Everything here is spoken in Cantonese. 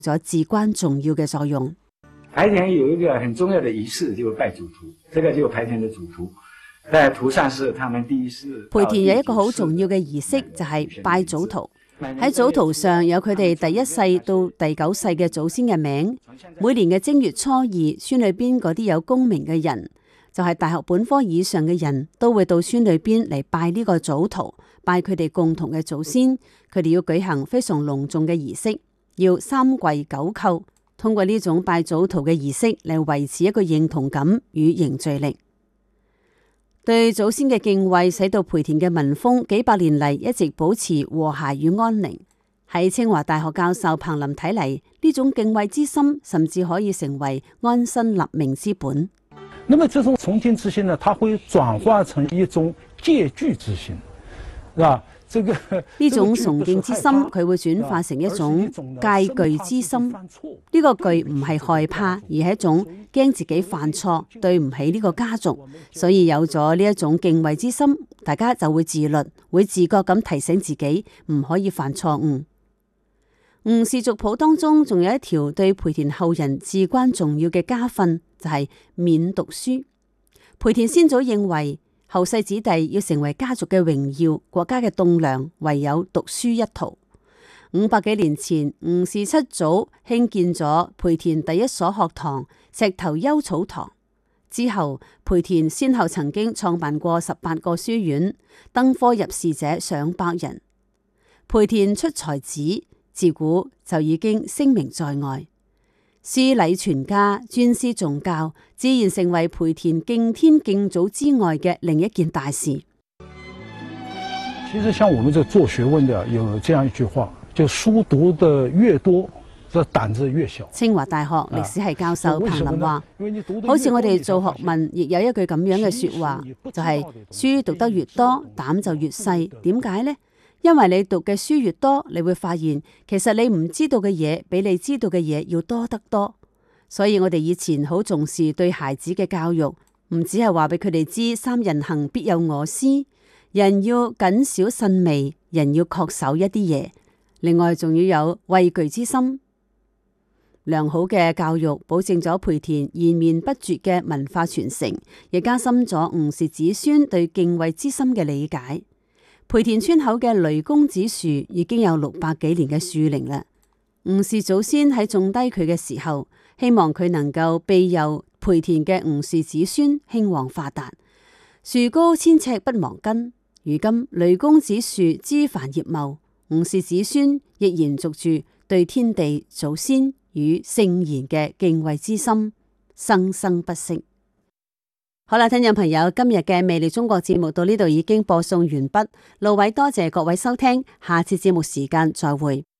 咗至關重要嘅作用。 排田有一個很重要的儀式，就是拜祖圖，這個就是排田的祖圖。在圖上是他們第一世。 培田有一個好重要嘅儀式，就係拜祖圖。喺祖圖上有佢哋第一世到第9世嘅祖先嘅名。每年嘅正月初二，村裏邊嗰啲有功名嘅人，就係大學本科以上嘅人都會到村裏邊嚟拜呢個祖圖，拜佢哋共同嘅祖先。佢哋要舉行非常隆重嘅儀式，要3跪9叩，通過呢種拜祖圖嘅儀式嚟維持一個認同感與凝聚力。對祖先嘅敬畏，使到培田嘅民風幾百年嚟一直保持和諧與安寧。喺清華大學教授彭林睇嚟，呢種敬畏之心甚至可以成為安身立命之本。 那麼這種崇敬之心呢，它會轉化成一種戒懼之心，是吧？ 呢種崇敬之心，佢會轉化成一種戒懼之心。呢個懼唔係害怕，而係一種驚自己犯錯，對唔起呢個家族。所以有咗呢一種敬畏之心，大家就會自律，會自覺咁提醒自己唔可以犯錯誤。吳氏族譜當中仲有一條對培田後人至關重要嘅家訓，就係免讀書。培田先祖認為，後世子弟要成為家族嘅榮耀、國家嘅棟樑，唯有讀書一途。500幾年前，吳氏七祖興建咗培田第一所學堂石頭丘草堂。之後，培田先後曾經創辦過18個書院，登科入士者上百人。培田出才子，自古就已經聲名在外。詩禮傳家，尊師重教，自然成為培田敬天敬祖之外嘅另一件大事。 其實像我們這做學問的，有這樣一句話，就書讀得越多，這膽子越小。 清華大學歷史系教授彭林話，好似我哋做學問，亦有一句咁樣嘅說話，就係書讀得越多，膽就越細。點解呢？因為你讀嘅書越多，你會發現其實你唔知道嘅嘢比你知道嘅嘢要多得多。所以我哋以前好重視對孩子嘅教育，唔只係話俾佢哋知三人行必有我師，人要謹小慎微，人要恪守一啲嘢，另外仲要有畏懼之心。良好嘅教育保證咗培田延綿不絕嘅文化傳承，亦加深咗吳氏子孫對敬畏之心嘅理解。培田村口嘅雷公子樹已經有600幾年嘅樹齡啦。吳氏祖先喺種低佢嘅時候，希望佢能夠庇佑培田嘅吳氏子孫興旺發達。樹高千尺不忘根，如今雷公子樹枝繁葉茂，吳氏子孫亦延續住對天地祖先與聖賢嘅敬畏之心，生生不息。好啦，聽眾朋友，今日嘅魅力中國節目到呢度已經播送完畢。路偉多謝各位收聽，下次節目時間再會。